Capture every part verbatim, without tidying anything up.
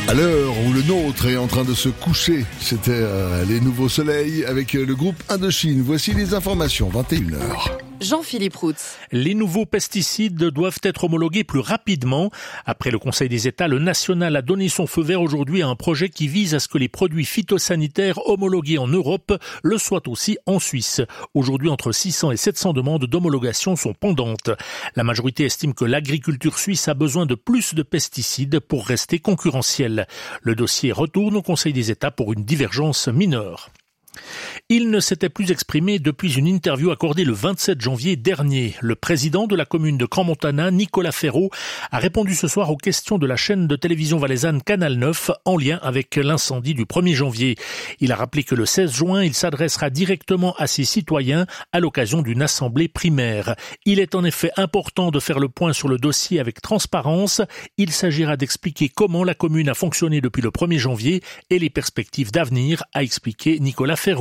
À l'heure où le nôtre est en train de se coucher, c'était euh, les nouveaux soleils avec euh, le groupe Indochine. Voici les informations, vingt et une heures. Jean-Philippe Routz. Les nouveaux pesticides doivent être homologués plus rapidement. Après le Conseil des États, le national a donné son feu vert aujourd'hui à un projet qui vise à ce que les produits phytosanitaires homologués en Europe le soient aussi en Suisse. Aujourd'hui, entre six cents et sept cents demandes d'homologation sont pendantes. La majorité estime que l'agriculture suisse a besoin de plus de pesticides pour rester concurrentielle. Le dossier retourne au Conseil des États pour une divergence mineure. Il ne s'était plus exprimé depuis une interview accordée le vingt-sept janvier dernier. Le président de la commune de Crans-Montana, Nicolas Ferraud, a répondu ce soir aux questions de la chaîne de télévision valaisanne Canal neuf en lien avec l'incendie du premier janvier. Il a rappelé que le seize juin, il s'adressera directement à ses citoyens à l'occasion d'une assemblée primaire. Il est en effet important de faire le point sur le dossier avec transparence. Il s'agira d'expliquer comment la commune a fonctionné depuis le premier janvier et les perspectives d'avenir, a expliqué Nicolas Ferraud.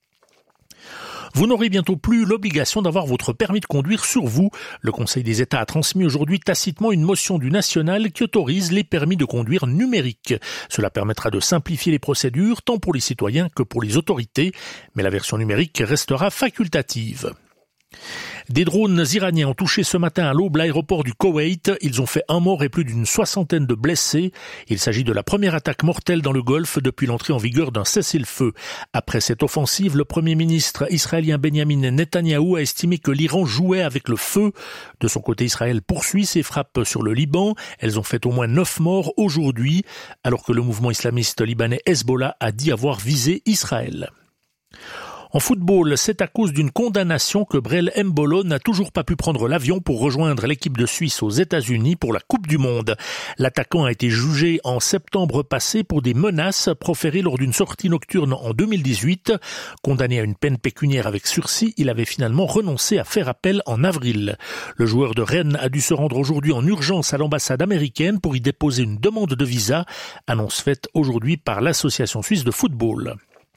Vous n'aurez bientôt plus l'obligation d'avoir votre permis de conduire sur vous. Le Conseil des États a transmis aujourd'hui tacitement une motion du national qui autorise les permis de conduire numériques. Cela permettra de simplifier les procédures tant pour les citoyens que pour les autorités, mais la version numérique restera facultative. Des drones iraniens ont touché ce matin à l'aube l'aéroport du Koweït. Ils ont fait un mort et plus d'une soixantaine de blessés. Il s'agit de la première attaque mortelle dans le Golfe depuis l'entrée en vigueur d'un cessez-le-feu. Après cette offensive, le Premier ministre israélien Benjamin Netanyahou a estimé que l'Iran jouait avec le feu. De son côté, Israël poursuit ses frappes sur le Liban. Elles ont fait au moins neuf morts aujourd'hui, alors que le mouvement islamiste libanais Hezbollah a dit avoir visé Israël. En football, c'est à cause d'une condamnation que Breel Embolo n'a toujours pas pu prendre l'avion pour rejoindre l'équipe de Suisse aux États-Unis pour la Coupe du Monde. L'attaquant a été jugé en septembre passé pour des menaces proférées lors d'une sortie nocturne en deux mille dix-huit. Condamné à une peine pécuniaire avec sursis, il avait finalement renoncé à faire appel en avril. Le joueur de Rennes a dû se rendre aujourd'hui en urgence à l'ambassade américaine pour y déposer une demande de visa, annonce faite aujourd'hui par l'Association suisse de football.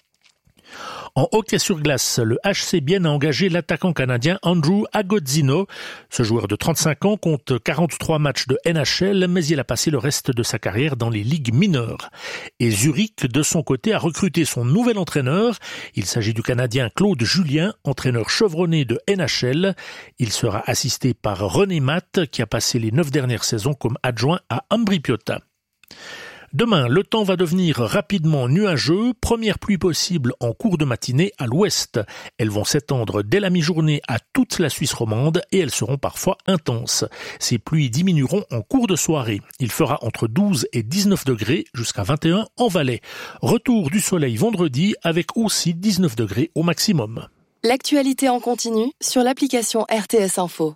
En hockey sur glace, le H C Bienne a engagé l'attaquant canadien Andrew Agozzino. Ce joueur de trente-cinq ans compte quarante-trois matchs de N H L, mais il a passé le reste de sa carrière dans les ligues mineures. Et Zurich, de son côté, a recruté son nouvel entraîneur. Il s'agit du Canadien Claude Julien, entraîneur chevronné de N H L. Il sera assisté par René Matt, qui a passé les neuf dernières saisons comme adjoint à Ambri Piotta. Demain, le temps va devenir rapidement nuageux. Première pluie possible en cours de matinée à l'ouest. Elles vont s'étendre dès la mi-journée à toute la Suisse romande et elles seront parfois intenses. Ces pluies diminueront en cours de soirée. Il fera entre douze et dix-neuf degrés jusqu'à vingt et un en Valais. Retour du soleil vendredi avec aussi dix-neuf degrés au maximum. L'actualité en continu sur l'application R T S Info.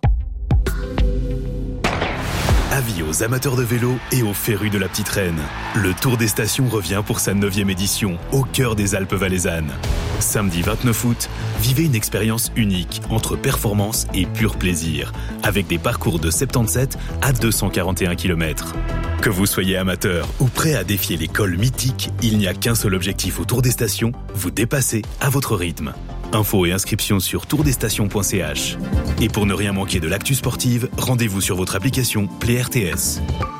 Avis aux amateurs de vélo et aux férus de la petite reine. Le Tour des Stations revient pour sa neuvième édition, au cœur des Alpes valaisannes. Samedi vingt-neuf août, vivez une expérience unique entre performance et pur plaisir, avec des parcours de soixante-dix-sept à deux cent quarante et un kilomètres. Que vous soyez amateur ou prêt à défier les cols mythiques, il n'y a qu'un seul objectif au Tour des Stations, vous dépasser à votre rythme. Infos et inscriptions sur tour des stations point c h. Et pour ne rien manquer de l'actu sportive, rendez-vous sur votre application Play R T S.